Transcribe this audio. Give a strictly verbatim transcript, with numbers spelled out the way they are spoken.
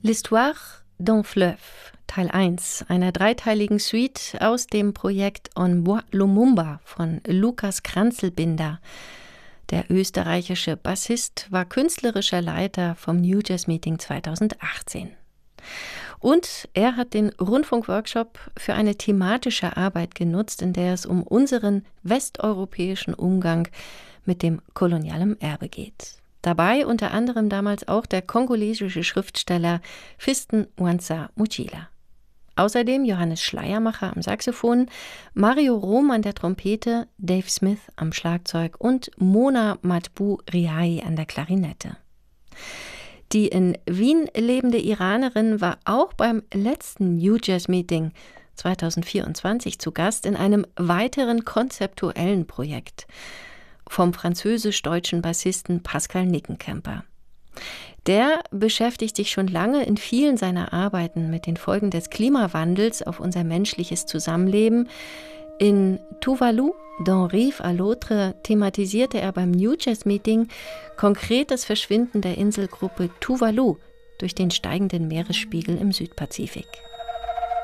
L'Histoire d'un Fleuve, Teil eins einer dreiteiligen Suite aus dem Projekt On Bois Lumumba von Lukas Kranzelbinder. Der österreichische Bassist war künstlerischer Leiter vom New Jazz Meeting zweitausendachtzehn. Und er hat den Rundfunkworkshop für eine thematische Arbeit genutzt, in der es um unseren westeuropäischen Umgang mit dem kolonialen Erbe geht. Dabei unter anderem damals auch der kongolesische Schriftsteller Fiston Mwanza Muchila. Außerdem Johannes Schleiermacher am Saxophon, Mario Rom an der Trompete, Dave Smith am Schlagzeug und Mona Matbu Riai an der Klarinette. Die in Wien lebende Iranerin war auch beim letzten New Jazz Meeting zweitausendvierundzwanzig zu Gast in einem weiteren konzeptuellen Projekt vom französisch-deutschen Bassisten Pascal Nickenkemper. Der beschäftigt sich schon lange in vielen seiner Arbeiten mit den Folgen des Klimawandels auf unser menschliches Zusammenleben. In Tuvalu, D'un Rive à l'autre, thematisierte er beim New Jazz Meeting konkret das Verschwinden der Inselgruppe Tuvalu durch den steigenden Meeresspiegel im Südpazifik.